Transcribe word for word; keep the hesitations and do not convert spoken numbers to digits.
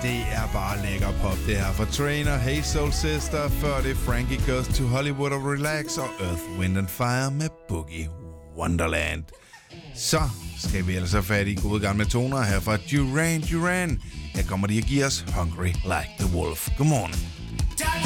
det er bare lækker pop, det her. For Trainer, Hey Soul Sister, før det Frankie Goes to Hollywood og Relax, og Earth, Wind and Fire med Boogie Wonderland. Så skal vi ellers have fat i gode gamle toner her fra Duran Duran. Her kommer de og giver os Hungry Like the Wolf. Godmorgen.